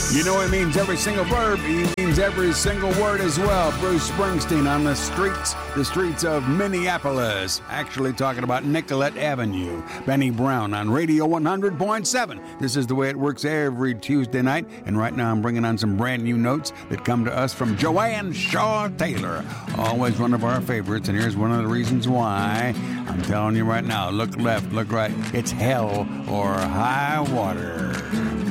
You know it means every single verb. He means every single word as well. Bruce Springsteen on the streets of Minneapolis. Actually talking about Nicollet Avenue. Benny Brown on Radio 100.7. This is the way it works every Tuesday night. And right now I'm bringing on some brand new notes that come to us from Joanne Shaw Taylor. Always one of our favorites. And here's one of the reasons why. I'm telling you right now, look left, look right. It's hell or high water.